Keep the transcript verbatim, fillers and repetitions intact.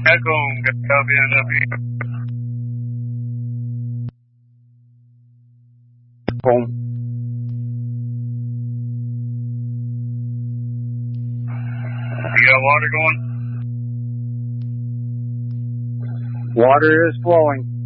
Echo, copy on W. Home. You got water going? Water is flowing.